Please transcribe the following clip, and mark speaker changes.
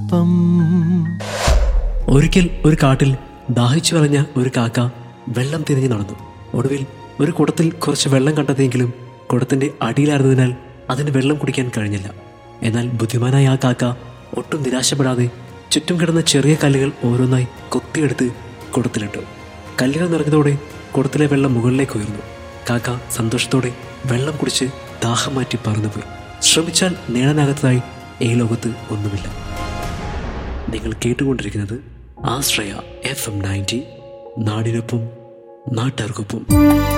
Speaker 1: സ്വൽപ്പം.
Speaker 2: ഒരിക്കൽ ഒരു കാട്ടിൽ ദാഹിച്ചു വലഞ്ഞ ഒരു കാക്ക വെള്ളം തിരിഞ്ഞു നടന്നു. ഒടുവിൽ ഒരു കുടത്തിൽ കുറച്ച് വെള്ളം കണ്ടെത്തിയെങ്കിലും കുടത്തിന്റെ അടിയിലായിരുന്നതിനാൽ അതിന് വെള്ളം കുടിക്കാൻ കഴിഞ്ഞില്ല. എന്നാൽ ബുദ്ധിമാനായ ആ കാക്ക ഒട്ടും നിരാശപ്പെടാതെ ചുറ്റും കിടന്ന ചെറിയ കല്ലുകൾ ഓരോന്നായി കൊത്തിയെടുത്ത് കുടത്തിലിട്ടു. കല്ലുകൾ നിറഞ്ഞതോടെ കുടത്തിലെ വെള്ളം മുകളിലേക്ക് ഉയർന്നു. കാക്ക സന്തോഷത്തോടെ വെള്ളം കുടിച്ച് ദാഹം മാറ്റി പറന്നുപോയി. ശ്രമിച്ചാൽ നേടാനാകാത്തതായി ഈ ലോകത്ത് ഒന്നുമില്ല. നിങ്ങൾ കേട്ടുകൊണ്ടിരിക്കുന്നത് ആശ്രയ FM 90, നാടിനൊപ്പം നാട്ടുകാർക്കൊപ്പം.